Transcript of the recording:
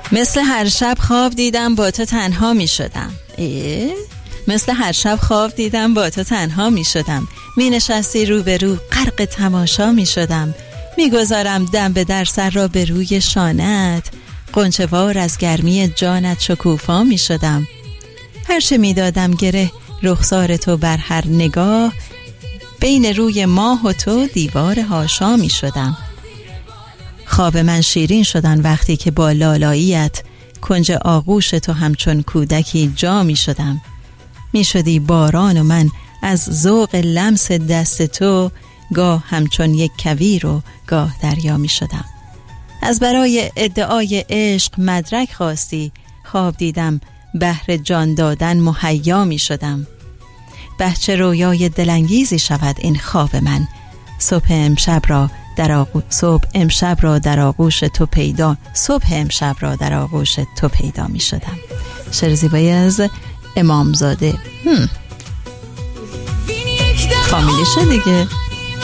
مثل هر شب خواب دیدم با تو تنها می شدم. مثل هر شب خواب دیدم با تو تنها می شدم. می نشستی روبرو غرق تماشا می شدم. می گذارم دم به در سر را به روی شانت، غنچه‌وار از گرمی جانت شکوفا می شدم. هرچه می دادم گره رخسار تو بر هر نگاه، بین روی ماه و تو دیوار حاشا می شدم. خواب من شیرین شدن وقتی که با لالاییت کنج آغوش تو همچون کودکی جا می شدم. می شدی باران و من از ذوق لمس دست تو گاه همچون یک کویر و گاه دریا می شدم. از برای ادعای عشق مدرک خواستی، خواب دیدم بهر جان دادن مهیا می شدم. بهچه رویای دلانگیزی شود این خواب من، صبح امشب را در آغوش تو پیدا می شدم. شعر زیبایی از امامزاده. فامیلیشه دیگه.